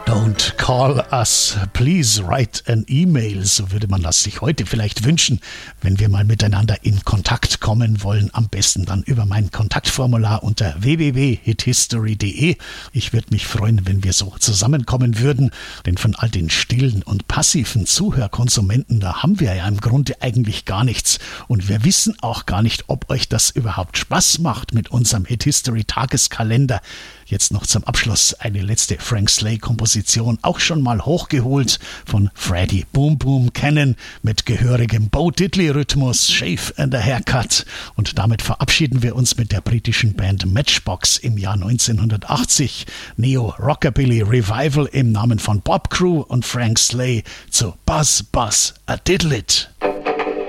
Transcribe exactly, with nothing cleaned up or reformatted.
Don't call us, please write an email. So würde man das sich heute vielleicht wünschen, wenn wir mal miteinander in Kontakt kommen wollen. Am besten dann über mein Kontaktformular unter w w w punkt hithistory punkt d e. Ich würde mich freuen, wenn wir so zusammenkommen würden, denn von all den stillen und passiven Zuhörkonsumenten, da haben wir ja im Grunde eigentlich gar nichts. Und wir wissen auch gar nicht, ob euch das überhaupt Spaß macht mit unserem Hit History Tageskalender. Jetzt noch zum Abschluss eine letzte Frank Slay-Komposition, auch schon mal hochgeholt von Freddie Boom Boom Cannon mit gehörigem Bo Diddley-Rhythmus, Shave and a Haircut. Und damit verabschieden wir uns mit der britischen Band Matchbox im Jahr neunzehnhundertachtzig. Neo-Rockabilly Revival im Namen von Bob Crew und Frank Slay zu Buzz Buzz a Diddle It.